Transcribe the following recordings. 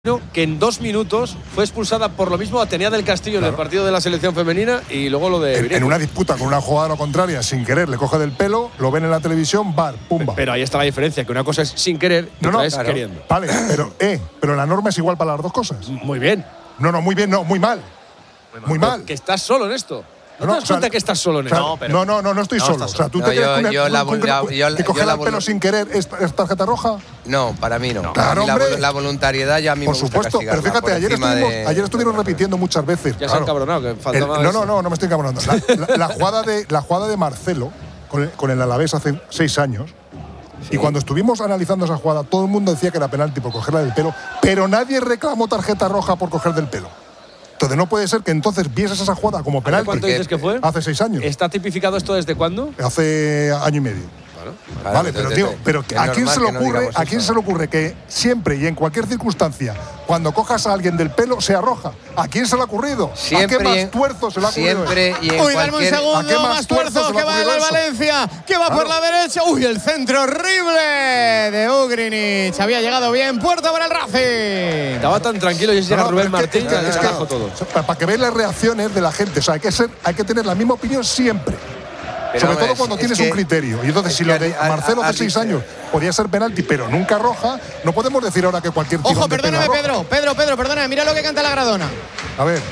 que en 2 minutos fue expulsada por lo mismo Atenea del Castillo en el partido de la selección femenina y luego lo de en una disputa con una jugadora contraria sin querer le coge del pelo, lo ven en la televisión, bar, pumba. Pero ahí está la diferencia, que una cosa es sin querer y otra es queriendo. Vale, pero la norma es igual para las dos cosas. Muy bien. No, muy bien, no, muy mal. Muy mal. Que estás solo en esto. ¿No te das cuenta que estás solo en esto? No estoy solo. O sea, ¿tú te crees que coger el pelo sin querer es tarjeta roja? No, para mí no. Claro, la voluntariedad ya a mí por me gusta supuesto, pero fíjate, ayer estuvieron repitiendo muchas veces. Ya se han cabronado, que falta más. No me estoy cabronando. La jugada de Marcelo con el Alavés hace 6 años. Sí. Y cuando estuvimos analizando esa jugada, todo el mundo decía que era penalti por cogerla del pelo, pero nadie reclamó tarjeta roja por coger del pelo. Entonces no puede ser que entonces vieses esa jugada como penalti. ¿Cuánto dices que fue? Hace 6 años. ¿Está tipificado esto desde cuándo? Hace año y medio. Vale, pero tío, ¿a quién se le ocurre que siempre y en cualquier circunstancia, cuando cojas a alguien del pelo, sea roja? ¿A quién se le ha ocurrido? Siempre, ¿a qué más tuerzo se le ha ocurrido? Siempre y en Uy, dame un segundo, más tuerzo que va el Valencia, que va por la derecha. Uy, el centro horrible de Ugrinic. Había llegado bien, puerta para el Racing. Estaba tan tranquilo y llega Rubén Martín. Es que todo. Para que veáis las reacciones de la gente, o sea, hay que tener la misma opinión siempre. Pero sobre todo cuando tienes un criterio. Y entonces, si lo de Marcelo hace 6 años podía ser penalti, pero nunca roja, no podemos decir ahora que cualquier tirón. Ojo, perdóname, Pedro, perdóname, mira lo que canta la Gradona. A ver.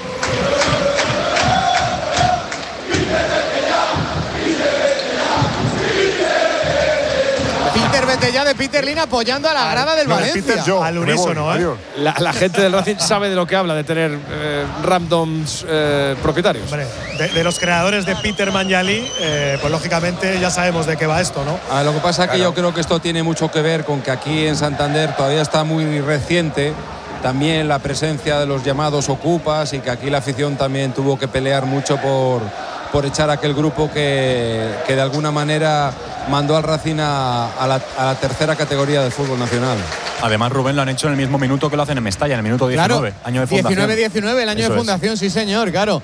Peter Betella de Peter Lin apoyando a la grada del Valencia. Al unísono, La gente del Racing sabe de lo que habla, de tener randoms propietarios. Hombre, de los creadores de Peter Manjali, pues lógicamente ya sabemos de qué va esto, ¿no? Lo que pasa es que yo creo que esto tiene mucho que ver con que aquí en Santander todavía está muy reciente también la presencia de los llamados ocupas y que aquí la afición también tuvo que pelear mucho por echar a aquel grupo que de alguna manera mandó al Racing a la tercera categoría del fútbol nacional. Además, Rubén, lo han hecho en el mismo minuto que lo hacen en Mestalla, en el minuto 19, claro, año de fundación. 19-19, el año Eso de fundación, sí señor, claro.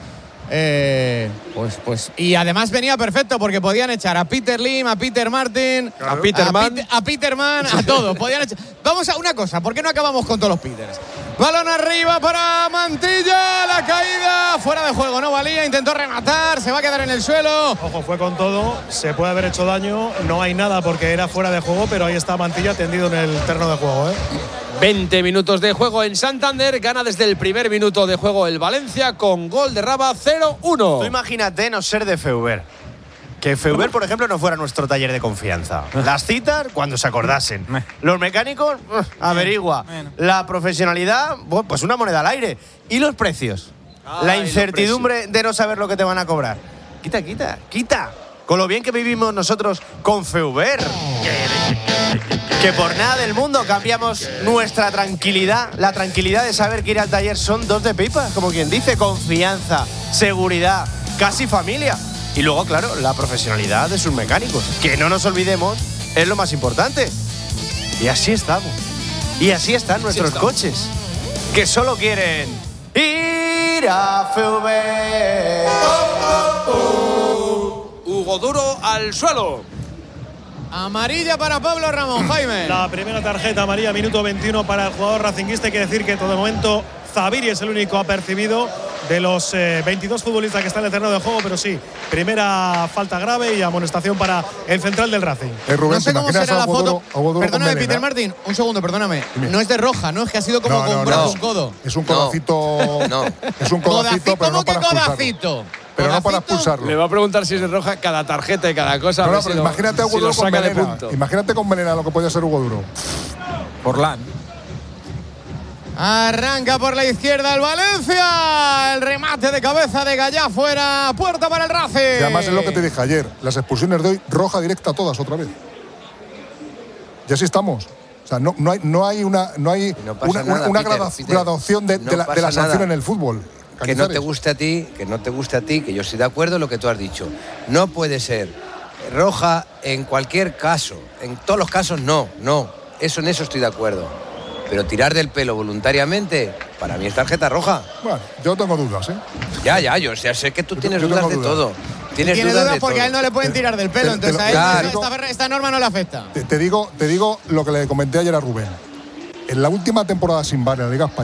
Y además venía perfecto porque podían echar a Peter Lim, a Peter Martin, a Peterman, a Peterman, a todos. Podían echar. Vamos a una cosa, ¿por qué no acabamos con todos los Peters? Balón arriba para Mantilla, la caída, fuera de juego, no valía, intentó rematar, se va a quedar en el suelo. Ojo, fue con todo, se puede haber hecho daño, no hay nada porque era fuera de juego, pero ahí está Mantilla tendido en el terreno de juego, 20 minutos de juego en Santander, gana desde el primer minuto de juego el Valencia con gol de Raba 0-1. Tú imagínate no ser de Feuber. Que Feuber, por ejemplo, no fuera nuestro taller de confianza. Las citas, cuando se acordasen. Los mecánicos, averigua. La profesionalidad, bueno, pues una moneda al aire. ¿Y los precios? La incertidumbre de no saber lo que te van a cobrar. Quita. Con lo bien que vivimos nosotros con Feuber. Que por nada del mundo cambiamos nuestra tranquilidad. La tranquilidad de saber que ir al taller son 2 de pipas, como quien dice. Confianza, seguridad, casi familia. Y luego, claro, la profesionalidad de sus mecánicos. Que no nos olvidemos, es lo más importante. Y así estamos. Y así están nuestros coches. Que solo quieren ir a Feuber. Hugo Duro al suelo. Amarilla para Pablo Ramón, Jaime. La primera tarjeta amarilla, minuto 21 para el jugador racinguista. Hay que decir que todo el momento Zaviri es el único apercibido de los 22 futbolistas que están en el terreno de juego, pero sí, primera falta grave y amonestación para el central del Racing. Rubén, no sé cómo será la foto. Perdóname, Peter Martín, un segundo, perdóname. Dime. No es de roja, ¿no? Es que ha sido como con un codo. Es un codacito. Es un codacito, pero no para codacito? Pero no para expulsarlo. Le va a preguntar si es de roja cada tarjeta y cada cosa. No, pero imagínate a Hugo Duro con melena. Imagínate con melena lo que podía ser Hugo Duro. Portland. Arranca por la izquierda el Valencia. El remate de cabeza de Gallá fuera. Puerta para el Racing. Y además es lo que te dije ayer. Las expulsiones de hoy, roja directa todas otra vez. Y así estamos. O sea, no hay una graduación de la sanción en el fútbol. Que no te guste a ti, que yo estoy de acuerdo en lo que tú has dicho. No puede ser roja en cualquier caso. En todos los casos no. En eso estoy de acuerdo. Pero tirar del pelo voluntariamente, para mí es tarjeta roja. Bueno, yo tengo dudas, yo sé que tú tienes dudas de todo. Tiene dudas porque a él no le pueden tirar del pelo, entonces a él esta norma no le afecta. Te digo lo que le comenté ayer a Rubén. En la última temporada sin VAR en la Liga Española,